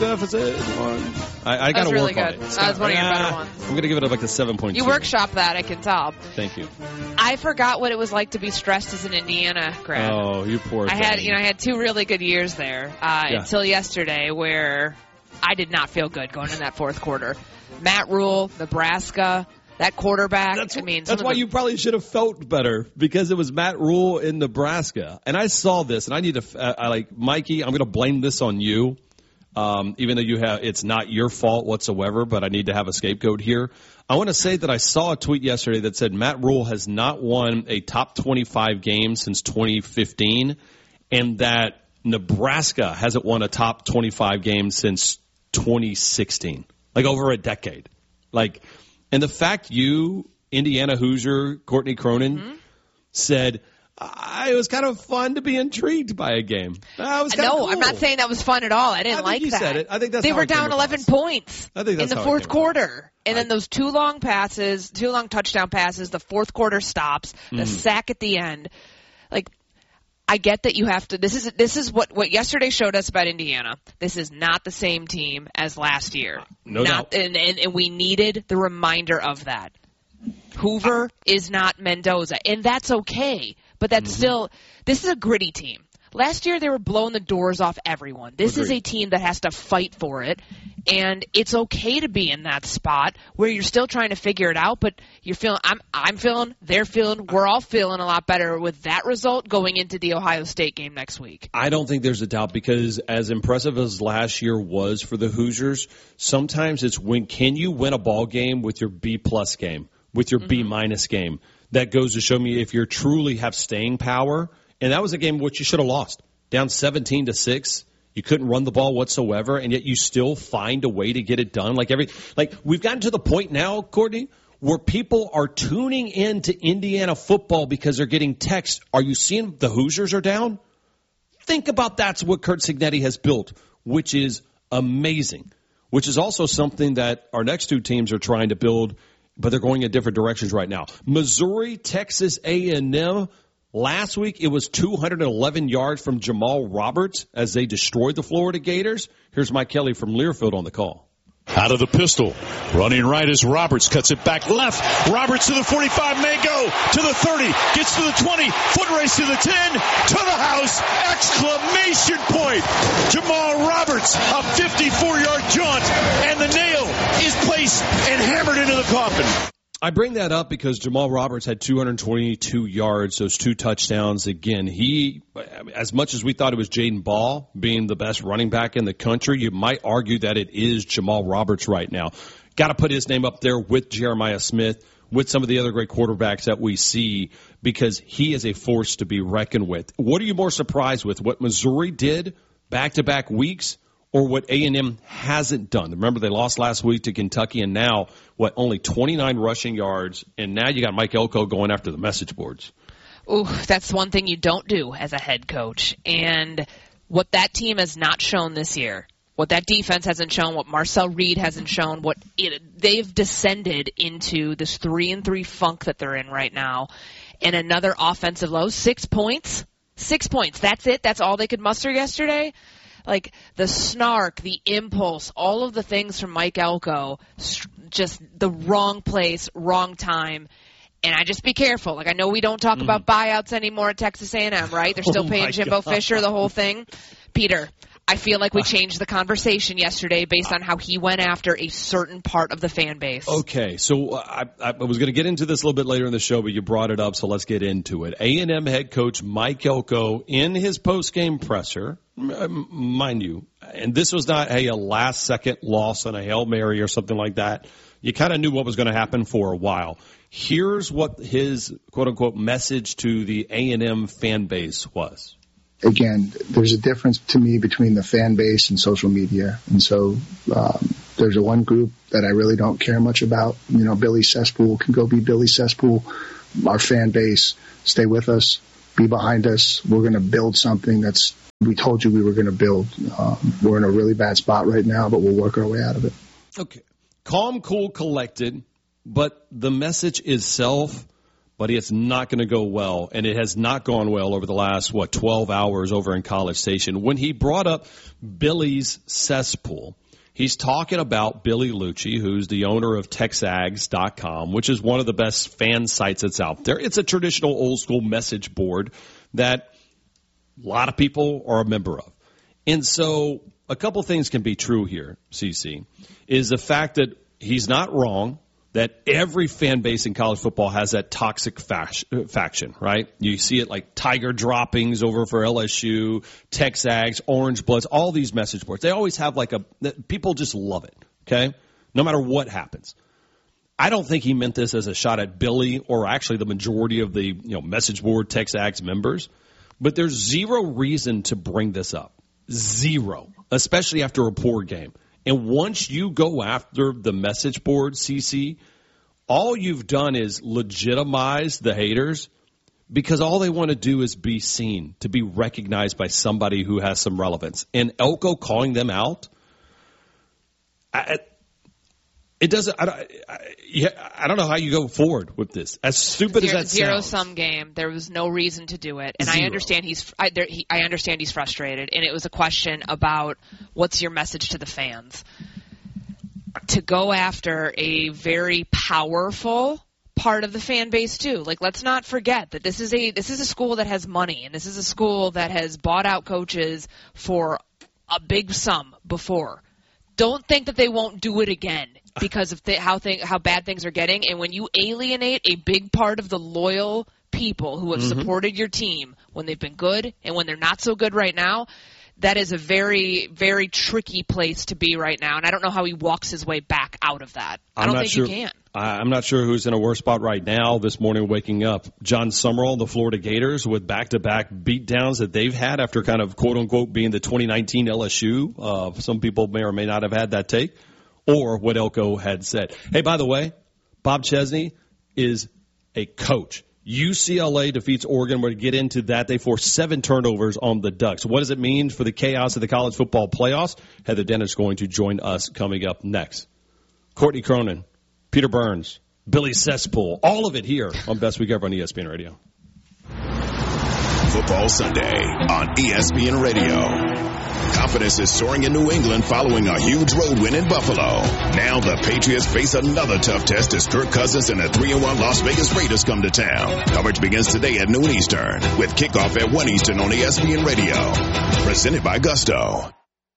deficit. I got to really work on good. it. That was one of your better ones. I'm going to give it like a 7.2. You workshop that, I can tell. Thank you. I forgot what it was like to be stressed as an Indiana grad. Oh, you poor thing. I had 2 really good years there until yesterday, where I did not feel good going in that fourth quarter. Matt Rule, Nebraska, that quarterback. That's why you probably should have felt better, because it was Matt Rule in Nebraska. And I saw this, and I need to Mikey, I'm going to blame this on you, even though it's not your fault whatsoever, but I need to have a scapegoat here. I want to say that I saw a tweet yesterday that said Matt Rule has not won a top 25 game since 2015, and that Nebraska hasn't won a top 25 game since 2016, like over a decade. And the fact you, Indiana Hoosier, Courtney Cronin, said, it was kind of fun to be intrigued by a game. Cool. I'm not saying that was fun at all. I didn't like that. Said it. I think that's they how were it came down 11 across. points I think that's in the how fourth it came quarter. And then those 2 long touchdown passes, the fourth quarter stops, the sack at the end. I get that you have to. This is what yesterday showed us about Indiana. This is not the same team as last year. No doubt. And we needed the reminder of that. Hoover is not Mendoza, and that's okay. But that's still. This is a gritty team. Last year they were blowing the doors off everyone. This is a team that has to fight for it, and it's okay to be in that spot where you're still trying to figure it out. But you're feeling, I'm feeling, they're feeling, we're all feeling a lot better with that result going into the Ohio State game next week. I don't think there's a doubt, because as impressive as last year was for the Hoosiers, sometimes it's can you win a ball game with your B-plus game, with your B-minus game. That goes to show me if you truly have staying power. And that was a game which you should have lost. Down 17-6. You couldn't run the ball whatsoever, and yet you still find a way to get it done. We've gotten to the point now, Courtney, where people are tuning in to Indiana football because they're getting texts. Are you seeing the Hoosiers are down? Think about that's what Curt Cignetti has built, which is amazing, which is also something that our next 2 teams are trying to build, but they're going in different directions right now. Missouri, Texas A&M. Last week, it was 211 yards from Jamal Roberts as they destroyed the Florida Gators. Here's Mike Kelly from Learfield on the call. Out of the pistol. Running right as Roberts cuts it back left. Roberts to the 45, may go to the 30, gets to the 20, foot race to the 10, to the house, exclamation point. Jamal Roberts, a 54-yard jaunt, and the nail is placed and hammered into the coffin. I bring that up because Jamal Roberts had 222 yards, those 2 touchdowns. Again, as much as we thought it was Jaden Ball being the best running back in the country, you might argue that it is Jamal Roberts right now. Got to put his name up there with Jeremiah Smith, with some of the other great quarterbacks that we see, because he is a force to be reckoned with. What are you more surprised with, what Missouri did back-to-back weeks, or what A&M hasn't done? Remember, they lost last week to Kentucky, and now, only 29 rushing yards, and now you got Mike Elko going after the message boards. Ooh, that's one thing you don't do as a head coach. And what that team has not shown this year, what that defense hasn't shown, what Marcel Reed hasn't shown, they've descended into this 3-3 funk that they're in right now, and another offensive low. 6 points. 6 points. That's it? That's all they could muster yesterday? The snark, the impulse, all of the things from Mike Elko, just the wrong place, wrong time. And I just be careful. I know we don't talk about buyouts anymore at Texas A&M, right? They're still paying Jimbo Fisher, the whole thing. Peter, I feel like we changed the conversation yesterday based on how he went after a certain part of the fan base. Okay, so I was going to get into this a little bit later in the show, but you brought it up, so let's get into it. A&M head coach Mike Elko, in his post-game presser, mind you, and this was not a last-second loss on a Hail Mary or something like that. You kind of knew what was going to happen for a while. Here's what his quote-unquote message to the A&M fan base was. Again, there's a difference to me between the fan base and social media. And so there's a one group that I really don't care much about. Billy Cesspool can go be Billy Cesspool. Our fan base, stay with us, be behind us. We're going to build something we told you we were going to build. We're in a really bad spot right now, but we'll work our way out of it. Okay. Calm, cool, collected, but the message is buddy, it's not going to go well, and it has not gone well over the last, 12 hours over in College Station. When he brought up Billy's Cesspool, he's talking about Billy Lucci, who's the owner of Texags.com, which is one of the best fan sites that's out there. It's a traditional old-school message board that a lot of people are a member of. And so a couple things can be true here, CC, is the fact that he's not wrong that every fan base in college football has that toxic faction, right? You see it like Tiger droppings over for LSU, Texags, Orange Bloods, all these message boards. They always have people just love it, okay? No matter what happens. I don't think he meant this as a shot at Billy or actually the majority of the message board Texags members, but there's zero reason to bring this up. Zero, especially after a poor game. And once you go after the message board, CC, all you've done is legitimize the haters because all they want to do is be seen, to be recognized by somebody who has some relevance. And Elko calling them out, it doesn't. I don't know how you go forward with this. As stupid as that sounds. Zero-sum game. There was no reason to do it, and I understand I understand he's frustrated. And it was a question about what's your message to the fans. To go after a very powerful part of the fan base too. Like, let's not forget that this is a school that has money, and this is a school that has bought out coaches for a big sum before. Don't think that they won't do it again because of how bad things are getting. And when you alienate a big part of the loyal people who have supported your team when they've been good and when they're not so good right now, that is a very, very tricky place to be right now. And I don't know how he walks his way back out of that. I don't think he can. I'm not sure who's in a worse spot right now this morning waking up. John Summerall, the Florida Gators, with back-to-back beatdowns that they've had after kind of quote-unquote being the 2019 LSU. Some people may or may not have had that take. Or what Elko had said. Hey, by the way, Bob Chesney is a coach. UCLA defeats Oregon. We're going to get into that. They forced 7 turnovers on the Ducks. What does it mean for the chaos of the college football playoffs? Heather Dent is going to join us coming up next. Courtney Cronin, Peter Burns, Billy Cesspool, all of it here on Best Week Ever on ESPN Radio. Football Sunday on ESPN Radio. Confidence is soaring in New England following a huge road win in Buffalo. Now the Patriots face another tough test as Kirk Cousins and the 3-1 Las Vegas Raiders come to town. Coverage begins today at noon Eastern with kickoff at 1 Eastern on ESPN Radio. Presented by Gusto.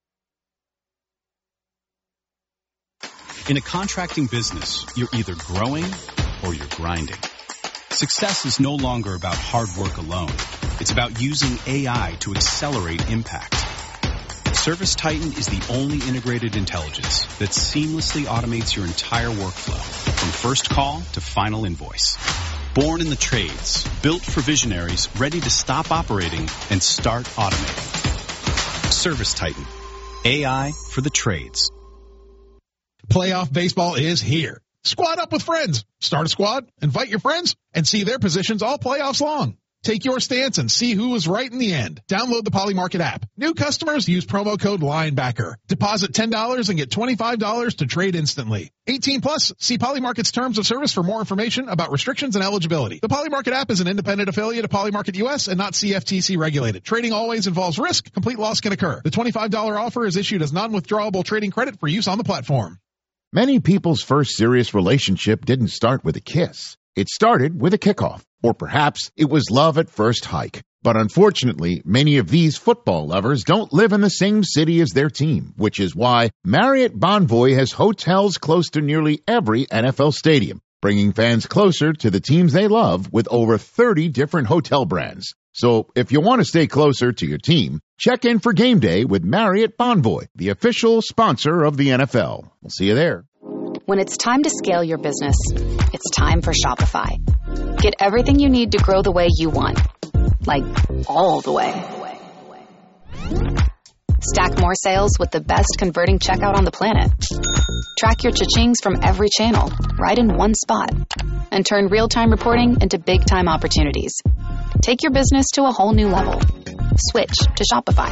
In a contracting business, you're either growing or you're grinding. Success is no longer about hard work alone. It's about using AI to accelerate impact. ServiceTitan is the only integrated intelligence that seamlessly automates your entire workflow, from first call to final invoice. Born in the trades, built for visionaries ready to stop operating and start automating. ServiceTitan, AI for the trades. Playoff baseball is here. Squad up with friends. Start a squad, invite your friends, and see their positions all playoffs long. Take your stance and see who was right in the end. Download the Polymarket app. New customers use promo code LINEBACKER. Deposit $10 and get $25 to trade instantly. 18 plus. See Polymarket's terms of service for more information about restrictions and eligibility. The Polymarket app is an independent affiliate of Polymarket US and not CFTC regulated. Trading always involves risk. Complete loss can occur. The $25 offer is issued as non-withdrawable trading credit for use on the platform. Many people's first serious relationship didn't start with a kiss. It started with a kickoff. Or perhaps it was love at first hike. But unfortunately, many of these football lovers don't live in the same city as their team, which is why Marriott Bonvoy has hotels close to nearly every NFL stadium, bringing fans closer to the teams they love with over 30 different hotel brands. So if you want to stay closer to your team, check in for game day with Marriott Bonvoy, the official sponsor of the NFL. We'll see you there. When it's time to scale your business, it's time for Shopify. Get everything you need to grow the way you want. Like, all the way. Stack more sales with the best converting checkout on the planet. Track your cha-chings from every channel, right in one spot. And turn real-time reporting into big-time opportunities. Take your business to a whole new level. Switch to Shopify.